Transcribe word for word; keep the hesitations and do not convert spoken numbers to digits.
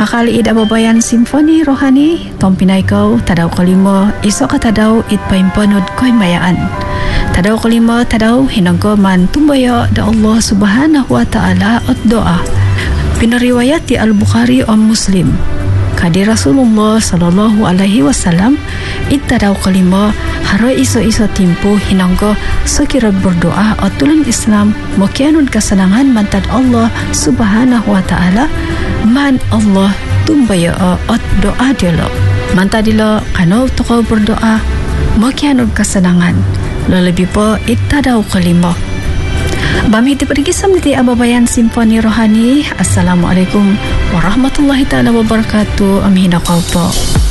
Kakali id ababayan simfoni rohani tompinay kau tadaw kalimo iso ka tadaw it paimpanod koy mayaan. Tadaw kalimo tadaw hinangko man tumbayo da Allah subhanahu wa ta'ala at doa. Pinariwayat ti Al-Bukhari o Muslim. Kadi Rasulullah sallallahu alaihi wasallam it tadaw kalimo haro iso-iso timpo hinangko so kirag berdoa at tulang Islam mokianod kasanangan mantad Allah subhanahu wa ta'ala man Allah tumbaya at doa dilo. Manta dilo kano tukaw berdoa mokianod kasanangan. Lalabi po itadaw kalimo. Bami ti parigisam niti ababayan simfoni rohani. Assalamualaikum warahmatullahi ta'ala wabarakatuh. Amina ko po.